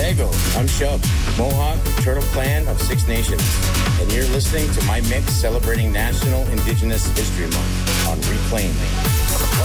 Lego, I'm Shub, Mohawk, Turtle Clan of Six Nations, and you're listening to my mix celebrating National Indigenous History Month on Reclaim.